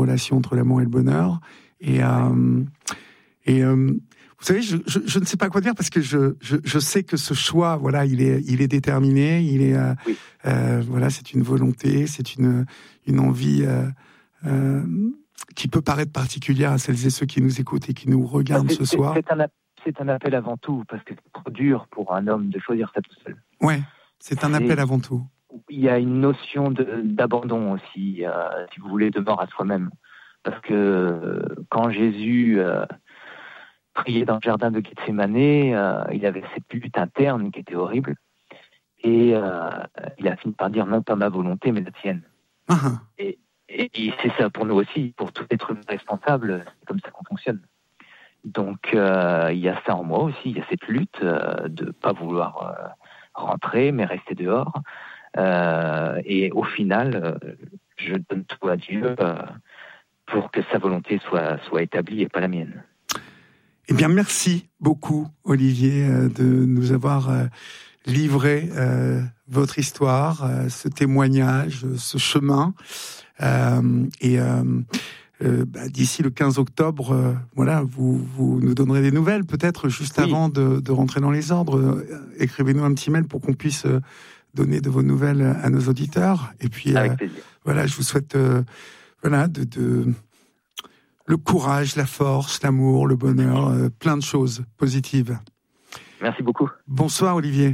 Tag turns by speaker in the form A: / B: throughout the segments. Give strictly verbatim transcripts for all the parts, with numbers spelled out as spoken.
A: relation entre l'amour et le bonheur. Et, euh, et euh, vous savez, je, je, je ne sais pas quoi dire parce que je, je, je sais que ce choix, voilà, il est, il est déterminé. Il est, euh,
B: oui.
A: euh, voilà, c'est une volonté, c'est une, une envie euh, euh, qui peut paraître particulière à celles et ceux qui nous écoutent et qui nous regardent
B: c'est,
A: ce
B: c'est,
A: soir.
B: C'est un, c'est un appel avant tout parce que c'est trop dur pour un homme de choisir ça tout seul.
A: Ouais, c'est un appel avant tout.
B: Il y a une notion de, d'abandon aussi, euh, si vous voulez, de mort à soi-même. Parce que euh, quand Jésus euh, priait dans le jardin de Gethsémane, euh, il avait cette lutte interne qui était horrible. Et euh, il a fini par dire non pas ma volonté, mais la tienne.
A: Uh-huh.
B: Et, et, et c'est ça pour nous aussi, pour tout être responsable, c'est comme ça qu'on fonctionne. Donc euh, il y a ça en moi aussi, il y a cette lutte euh, de ne pas vouloir euh, rentrer, mais rester dehors. Euh, et au final, euh, je donne tout à Dieu euh, pour que sa volonté soit, soit établie et pas la mienne.
A: Eh bien, merci beaucoup, Olivier, euh, de nous avoir euh, livré euh, votre histoire, euh, ce témoignage, ce chemin. Euh, et euh, euh, bah, d'ici le quinze octobre, euh, voilà, vous, vous nous donnerez des nouvelles, peut-être juste oui. avant de, de rentrer dans les ordres. Euh, écrivez-nous un petit mail pour qu'on puisse... Euh, donner de vos nouvelles à nos auditeurs. Et puis, euh, voilà, je vous souhaite euh, voilà, de, de, le courage, la force, l'amour, le bonheur, euh, plein de choses positives.
B: Merci beaucoup.
A: Bonsoir, Olivier.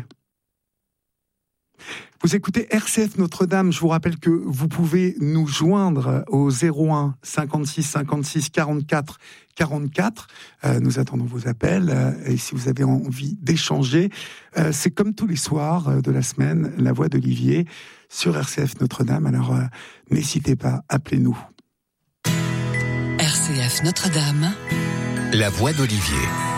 A: Vous écoutez R C F Notre-Dame. Je vous rappelle que vous pouvez nous joindre au zéro un cinquante-six cinquante-six quarante-quatre quarante-quatre. Euh, nous attendons vos appels. Euh, et si vous avez envie d'échanger, euh, c'est comme tous les soirs euh, de la semaine, la voix d'Olivier sur R C F Notre-Dame. Alors, euh, n'hésitez pas, appelez-nous.
C: R C F Notre-Dame.
D: La voix d'Olivier.